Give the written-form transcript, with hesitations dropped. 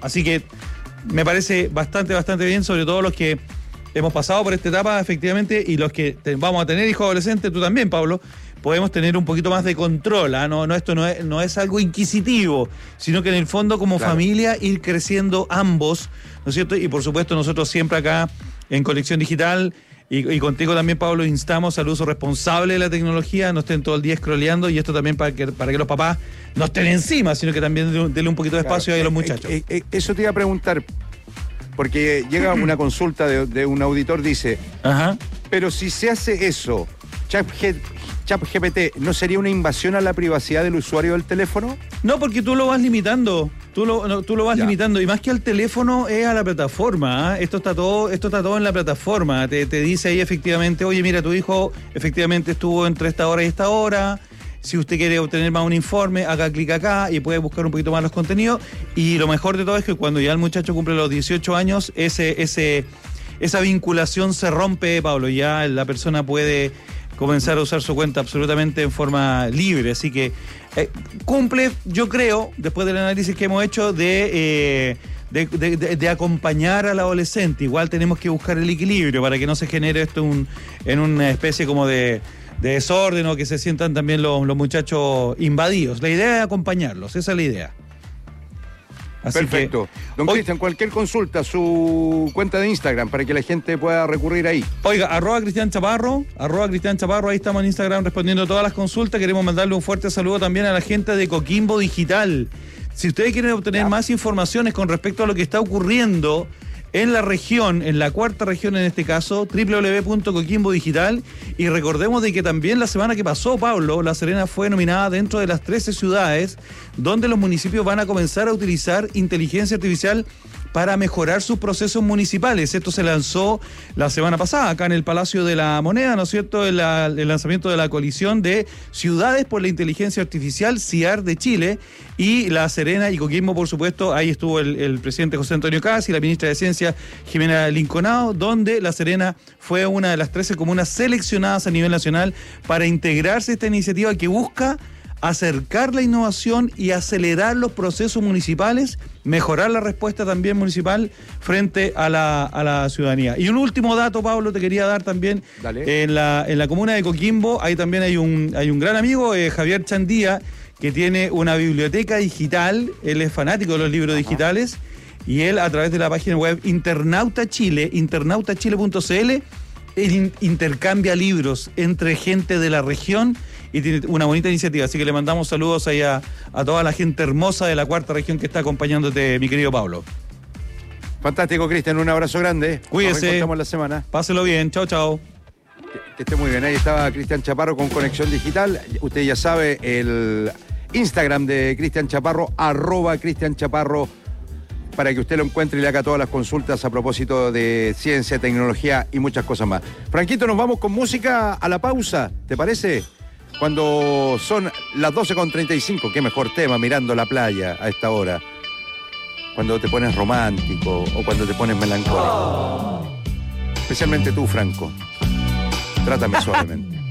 Así que me parece bastante bien, sobre todo los que hemos pasado por esta etapa, efectivamente, y los que vamos a tener hijos adolescentes, tú también, Pablo, podemos tener un poquito más de control. Esto no es algo inquisitivo, sino que en el fondo, como familia, ir creciendo ambos, ¿no es cierto? Y por supuesto, nosotros siempre acá en Conexión Digital, y contigo también, Pablo, instamos al uso responsable de la tecnología, no estén todo el día scrolleando, y esto también para que los papás no estén encima, sino que también denle un poquito de espacio ahí a los muchachos. Eso te iba a preguntar, porque llega una consulta de un auditor, dice, pero si se hace eso, ChatGPT, ¿no sería una invasión a la privacidad del usuario del teléfono? No, porque tú lo vas limitando. Tú lo vas limitando. Y más que al teléfono, es a la plataforma. Esto está todo en la plataforma. Te dice ahí efectivamente, oye, mira, tu hijo efectivamente estuvo entre esta hora y esta hora. Si usted quiere obtener más un informe, haga clic acá y puede buscar un poquito más los contenidos. Y lo mejor de todo es que cuando ya el muchacho cumple los 18 años, esa vinculación se rompe, Pablo. Ya la persona puede comenzar a usar su cuenta absolutamente en forma libre. Así que cumple, yo creo, después del análisis que hemos hecho, de acompañar al adolescente. Igual tenemos que buscar el equilibrio para que no se genere esto en una especie como de desorden, o que se sientan también los muchachos invadidos. La idea es acompañarlos, esa es la idea. Así perfecto. Don Cristian, cualquier consulta, su cuenta de Instagram, para que la gente pueda recurrir ahí. Oiga, @Cristian Chaparro, ahí estamos en Instagram respondiendo todas las consultas. Queremos mandarle un fuerte saludo también a la gente de Coquimbo Digital. Si ustedes quieren obtener más informaciones con respecto a lo que está ocurriendo en la región, en la cuarta región en este caso, www.Coquimbo Digital. Y recordemos de que también la semana que pasó, Pablo, La Serena fue nominada dentro de las 13 ciudades donde los municipios van a comenzar a utilizar inteligencia artificial para mejorar sus procesos municipales. Esto se lanzó la semana pasada acá en el Palacio de la Moneda, ¿no es cierto?, el lanzamiento de la coalición de Ciudades por la Inteligencia Artificial, CIAR de Chile, y La Serena y Coquimbo, por supuesto. Ahí estuvo el presidente José Antonio Caz y la ministra de Ciencia Jimena Linconao, donde La Serena fue una de las 13 comunas seleccionadas a nivel nacional para integrarse a esta iniciativa que busca acercar la innovación y acelerar los procesos municipales, mejorar la respuesta también municipal frente a la ciudadanía. Y un último dato, Pablo, te quería dar también. Dale. En la comuna de Coquimbo, ahí también hay un gran amigo, Javier Chandía, que tiene una biblioteca digital. Él es fanático de los libros digitales, y él, a través de la página web Internauta Chile, internautachile.cl, él intercambia libros entre gente de la región y tiene una bonita iniciativa. Así que le mandamos saludos ahí a toda la gente hermosa de la cuarta región que está acompañándote, mi querido Pablo. Fantástico, Cristian, un abrazo grande. Cuídese. Nos reencontramos la semana. Páselo bien, chao, chao. Que esté muy bien. Ahí estaba Cristian Chaparro con Conexión Digital. Usted ya sabe, el Instagram de Cristian Chaparro, @Cristian Chaparro, para que usted lo encuentre y le haga todas las consultas a propósito de ciencia, tecnología y muchas cosas más. Franquito, nos vamos con música a la pausa, ¿te parece? Cuando son las 12:35, qué mejor tema, mirando la playa a esta hora. Cuando te pones romántico o cuando te pones melancólico. Especialmente tú, Franco. Trátame suavemente.